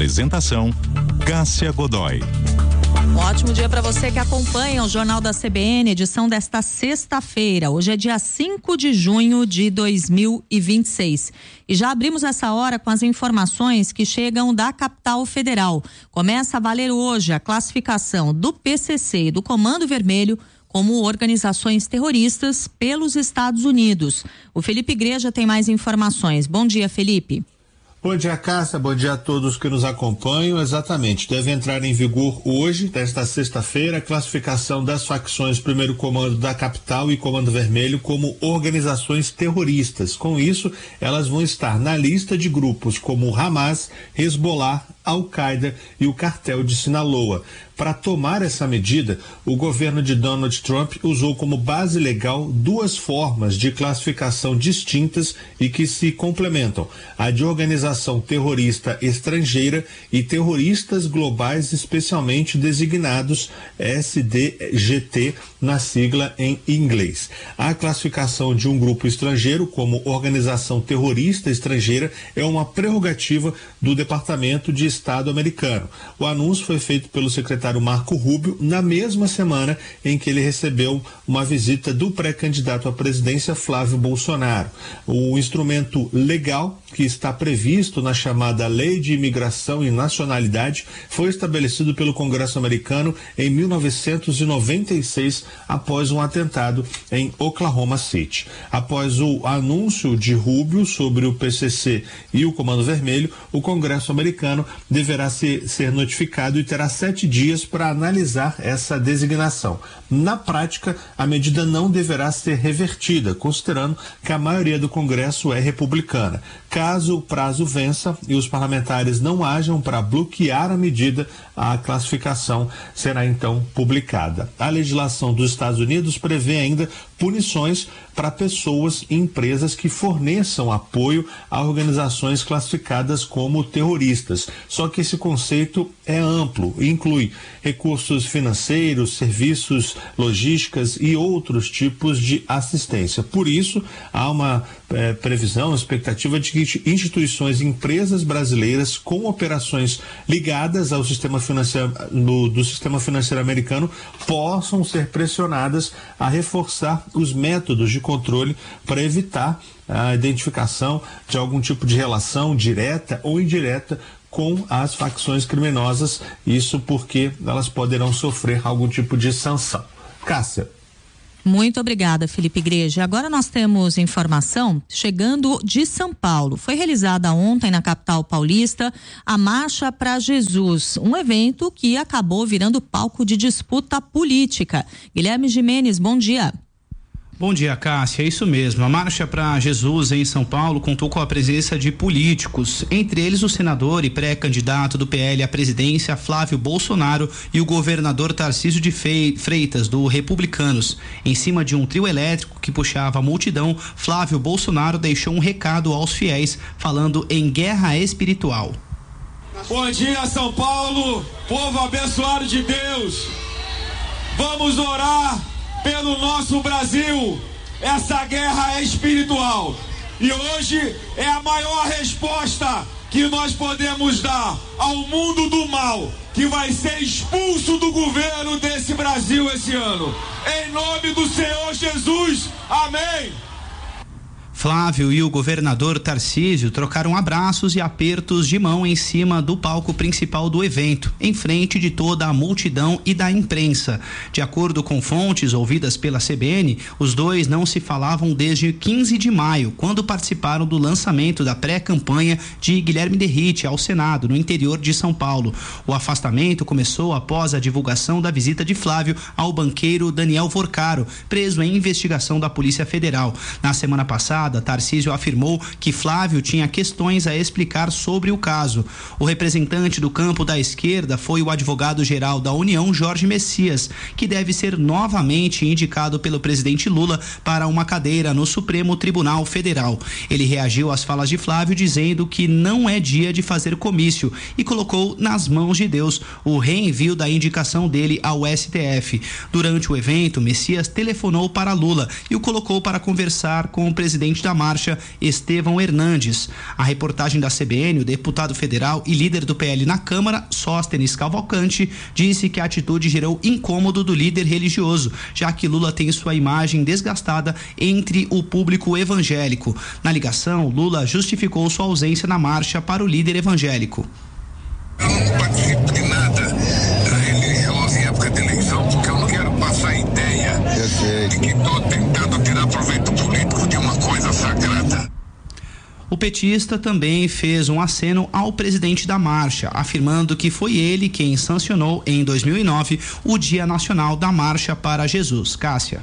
Apresentação: Cássia Godoy. Um ótimo dia para você que acompanha o Jornal da CBN, edição desta sexta-feira. Hoje é dia 5 de junho de 2026. E já abrimos essa hora com as informações que chegam da capital federal. Começa a valer hoje a classificação do PCC e do Comando Vermelho como organizações terroristas pelos Estados Unidos. O Felipe Igreja tem mais informações. Bom dia, Felipe. Bom dia, Cássia. Bom dia a todos que nos acompanham. Exatamente, deve entrar em vigor hoje, desta sexta-feira, a classificação das facções Primeiro Comando da Capital e Comando Vermelho como organizações terroristas. Com isso, elas vão estar na lista de grupos como Hamas, Hezbollah, Al-Qaeda e o Cartel de Sinaloa. Para tomar essa medida, o governo de Donald Trump usou como base legal duas formas de classificação distintas e que se complementam: a de organização terrorista estrangeira e terroristas globais especialmente designados, SDGT, na sigla em inglês. A classificação de um grupo estrangeiro como organização terrorista estrangeira é uma prerrogativa do Departamento de Estado americano. O anúncio foi feito pelo secretário Marco Rubio na mesma semana em que ele recebeu uma visita do pré-candidato à presidência Flávio Bolsonaro. O instrumento legal que está previsto na chamada Lei de Imigração e Nacionalidade foi estabelecido pelo Congresso americano em 1996 após um atentado em Oklahoma City. Após o anúncio de Rubio sobre o PCC e o Comando Vermelho, o Congresso americano deverá ser notificado e terá 7 dias para analisar essa designação. Na prática, a medida não deverá ser revertida, considerando que a maioria do Congresso é republicana. Caso o prazo vença e os parlamentares não hajam para bloquear a medida, a classificação será então publicada. A legislação dos Estados Unidos prevê ainda punições para pessoas e empresas que forneçam apoio a organizações classificadas como terroristas. Só que esse conceito é amplo e inclui recursos financeiros, serviços, logísticas e outros tipos de assistência. Por isso, há uma previsão, expectativa de que instituições e empresas brasileiras com operações ligadas ao sistema financeiro do sistema financeiro americano possam ser pressionadas a reforçar os métodos de controle para evitar a identificação de algum tipo de relação direta ou indireta com as facções criminosas, isso porque elas poderão sofrer algum tipo de sanção. Cássia. Muito obrigada, Felipe Igreja. Agora nós temos informação chegando de São Paulo. Foi realizada ontem na capital paulista a Marcha para Jesus, um evento que acabou virando palco de disputa política. Guilherme Gimenez, bom dia. Bom dia, Cássia. É isso mesmo. A Marcha para Jesus em São Paulo contou com a presença de políticos, entre eles o senador e pré-candidato do PL à presidência, Flávio Bolsonaro, e o governador Tarcísio de Freitas, do Republicanos. Em cima de um trio elétrico que puxava a multidão, Flávio Bolsonaro deixou um recado aos fiéis, falando em guerra espiritual. Bom dia, São Paulo, povo abençoado de Deus. Vamos orar pelo nosso Brasil. Essa guerra é espiritual e hoje é a maior resposta que nós podemos dar ao mundo do mal, que vai ser expulso do governo desse Brasil esse ano, em nome do Senhor Jesus, amém. Flávio e o governador Tarcísio trocaram abraços e apertos de mão em cima do palco principal do evento, em frente de toda a multidão e da imprensa. De acordo com fontes ouvidas pela CBN, os dois não se falavam desde 15 de maio, quando participaram do lançamento da pré-campanha de Guilherme Derrite ao Senado, no interior de São Paulo. O afastamento começou após a divulgação da visita de Flávio ao banqueiro Daniel Vorcaro, preso em investigação da Polícia Federal. Na semana passada, Tarcísio afirmou que Flávio tinha questões a explicar sobre o caso. O representante do campo da esquerda foi o advogado-geral da União, Jorge Messias, que deve ser novamente indicado pelo presidente Lula para uma cadeira no Supremo Tribunal Federal. Ele reagiu às falas de Flávio dizendo que não é dia de fazer comício e colocou nas mãos de Deus o reenvio da indicação dele ao STF. Durante o evento, Messias telefonou para Lula e o colocou para conversar com o presidente da marcha, Estevão Hernandes. A reportagem da CBN, o deputado federal e líder do PL na Câmara, Sóstenes Cavalcante, disse que a atitude gerou incômodo do líder religioso, já que Lula tem sua imagem desgastada entre o público evangélico. Na ligação, Lula justificou sua ausência na marcha para o líder evangélico. Eu não participo de nada religioso em época de eleição, porque eu não quero passar a ideia de que estou tentando tirar proveito político de uma coisa sagrada. O petista também fez um aceno ao presidente da marcha, afirmando que foi ele quem sancionou em 2009 o Dia Nacional da Marcha para Jesus. Cássia.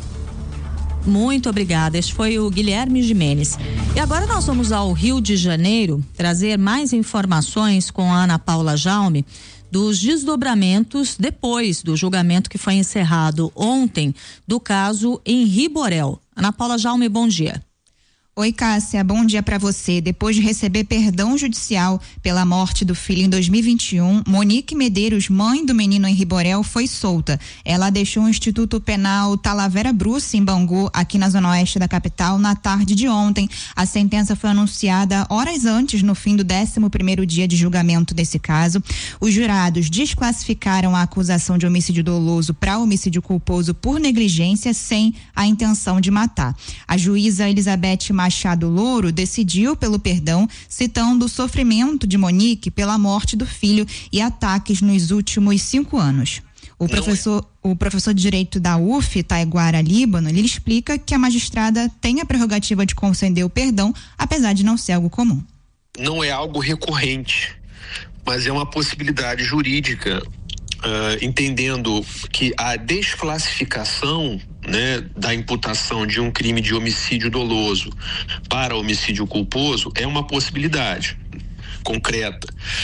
Muito obrigada. Este foi o Guilherme Gimenez. E agora nós vamos ao Rio de Janeiro trazer mais informações com a Ana Paula Jaume dos desdobramentos depois do julgamento que foi encerrado ontem do caso Henri Borel. Ana Paula Jaume, bom dia. Oi, Cássia, bom dia para você. Depois de receber perdão judicial pela morte do filho em 2021, Monique Medeiros, mãe do menino Henri Borel, foi solta. Ela deixou o Instituto Penal Talavera Bruce, em Bangu, aqui na zona oeste da capital, na tarde de ontem. A sentença foi anunciada horas antes, no fim do 11º dia de julgamento desse caso. Os jurados desclassificaram a acusação de homicídio doloso para homicídio culposo por negligência sem a intenção de matar. A juíza Elizabeth Machado Louro decidiu pelo perdão, citando o sofrimento de Monique pela morte do filho e ataques nos últimos 5 anos. O professor de Direito da UF, Taiguara Líbano, ele explica que a magistrada tem a prerrogativa de conceder o perdão, apesar de não ser algo comum. Não é algo recorrente, mas é uma possibilidade jurídica, entendendo que a desclassificação, né, da imputação de um crime de homicídio doloso para homicídio culposo é uma possibilidade concreta.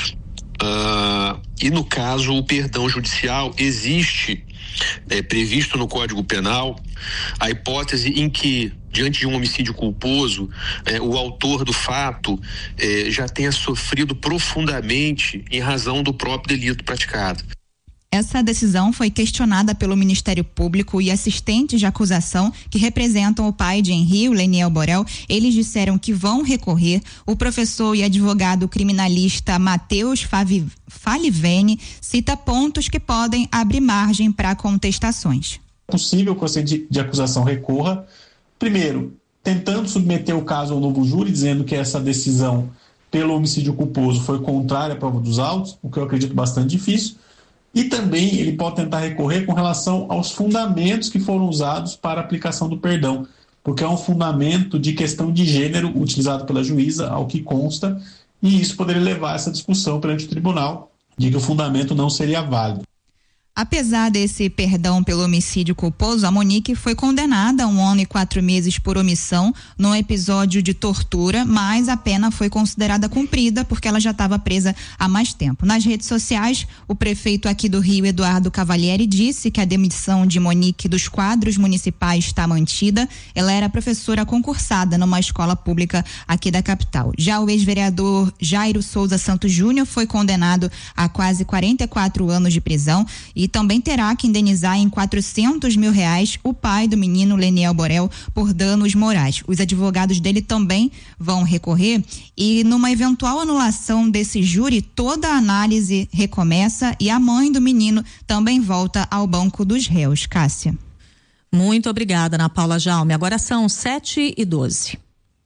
E no caso, o perdão judicial existe, previsto no Código Penal, a hipótese em que, diante de um homicídio culposo, o autor do fato já tenha sofrido profundamente em razão do próprio delito praticado. Essa decisão foi questionada pelo Ministério Público e assistentes de acusação que representam o pai de Henri, o Leniel Borel. Eles disseram que vão recorrer. O professor e advogado criminalista Matheus Falivene cita pontos que podem abrir margem para contestações. É possível que o assistente de acusação recorra, primeiro, tentando submeter o caso ao novo júri, dizendo que essa decisão pelo homicídio culposo foi contrária à prova dos autos, o que eu acredito bastante difícil. E também ele pode tentar recorrer com relação aos fundamentos que foram usados para a aplicação do perdão, porque é um fundamento de questão de gênero utilizado pela juíza, ao que consta, e isso poderia levar a essa discussão perante o tribunal de que o fundamento não seria válido. Apesar desse perdão pelo homicídio culposo, a Monique foi condenada a 1 ano e 4 meses por omissão num episódio de tortura, mas a pena foi considerada cumprida porque ela já estava presa há mais tempo. Nas redes sociais, o prefeito aqui do Rio, Eduardo Cavalieri, disse que a demissão de Monique dos quadros municipais está mantida. Ela era professora concursada numa escola pública aqui da capital. Já o ex-vereador Jairo Souza Santos Júnior foi condenado a quase 44 anos de prisão e também terá que indenizar em R$400 mil o pai do menino Leniel Borel por danos morais. Os advogados dele também vão recorrer e numa eventual anulação desse júri, toda a análise recomeça e a mãe do menino também volta ao banco dos réus. Cássia. Muito obrigada, Ana Paula Jaume. Agora são 7h12.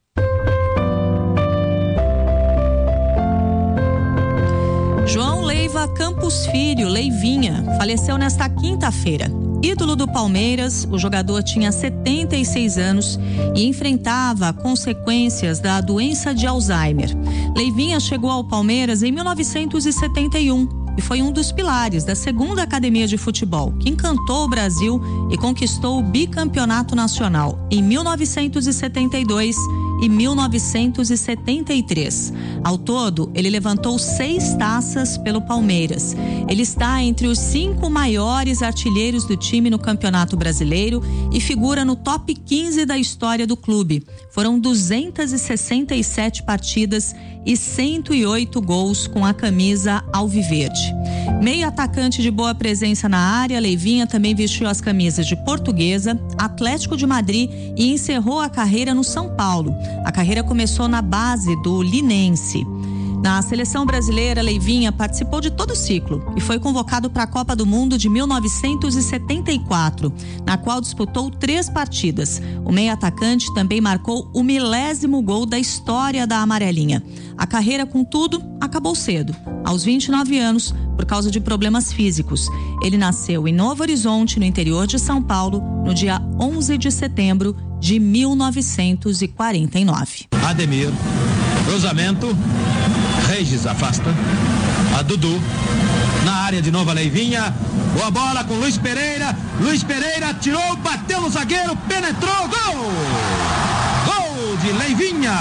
João Leiva Campos Filho, Leivinha, faleceu nesta quinta-feira. Ídolo do Palmeiras, o jogador tinha 76 anos e enfrentava consequências da doença de Alzheimer. Leivinha chegou ao Palmeiras em 1971 e foi um dos pilares da segunda academia de futebol, que encantou o Brasil e conquistou o bicampeonato nacional em 1972 e 1973. Ao todo, ele levantou 6 taças pelo Palmeiras. Ele está entre os 5 maiores artilheiros do time no Campeonato Brasileiro e figura no top 15 da história do clube. Foram 267 partidas e 108 gols com a camisa alviverde. Meio atacante de boa presença na área, Leivinha também vestiu as camisas de Portuguesa, Atlético de Madrid e encerrou a carreira no São Paulo. A carreira começou na base do Linense. Na seleção brasileira, Leivinha participou de todo o ciclo e foi convocado para a Copa do Mundo de 1974, na qual disputou 3 partidas. O meio-atacante também marcou o 1000º gol da história da amarelinha. A carreira, contudo, acabou cedo, aos 29 anos, por causa de problemas físicos. Ele nasceu em Novo Horizonte, no interior de São Paulo, no dia 11 de setembro de 1949. Ademir, cruzamento, Regis afasta, a Dudu, na área de novo a Leivinha, boa bola com Luiz Pereira tirou, bateu no zagueiro, penetrou, gol! Gol de Leivinha!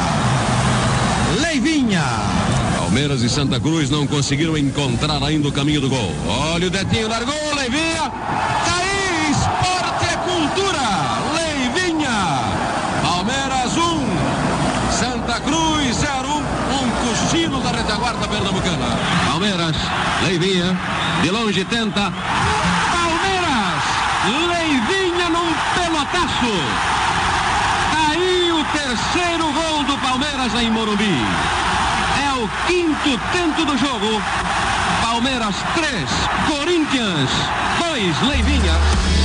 Palmeiras e Santa Cruz não conseguiram encontrar ainda o caminho do gol. Olha o Detinho, largou, Leivinha, tá aí, esporte é cultura, Leivinha, Palmeiras 1, Santa Cruz 0, um cochilo da retaguarda pernambucana. Palmeiras, Leivinha, de longe tenta, Palmeiras, Leivinha num pelotaço, tá aí o terceiro gol do Palmeiras em Morumbi. É o 5º tento do jogo. Palmeiras 3, Corinthians 2, Leivinha.